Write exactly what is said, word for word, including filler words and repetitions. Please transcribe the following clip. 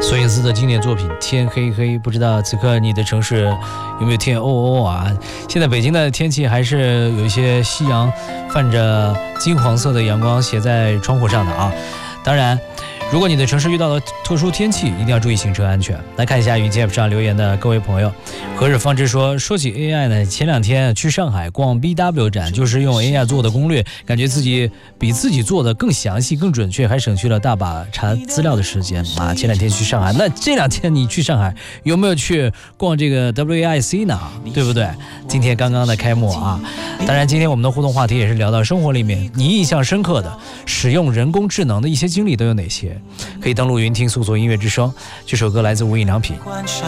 孙燕姿的经典作品《天黑黑》，不知道此刻你的城市有没有天哦哦啊？现在北京的天气还是有一些夕阳泛着金黄色的阳光斜在窗户上的啊。当然，如果你的城市遇到了特殊天气，一定要注意行车安全。来看一下云 T F 上留言的各位朋友。何日方知说，说起 A I 呢，前两天去上海逛 B W 展，就是用 A I 做的攻略，感觉自己比自己做的更详细、更准确，还省去了大把查资料的时间啊。前两天去上海，那这两天你去上海有没有去逛这个 W A I C 呢？对不对？今天刚刚的开幕啊。当然，今天我们的互动话题也是聊到生活里面你印象深刻的使用人工智能的一些经历都有哪些？可以登录云听搜索音乐之声，这首歌来自无印良品。